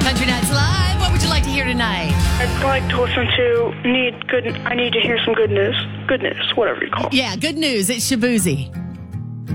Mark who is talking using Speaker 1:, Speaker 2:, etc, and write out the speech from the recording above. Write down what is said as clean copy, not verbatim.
Speaker 1: Country Nights Live. What would you like to hear tonight?
Speaker 2: I'd like to listen to I need to hear some good news. Good news, whatever you call it.
Speaker 1: Yeah, good news. It's Shabuzi.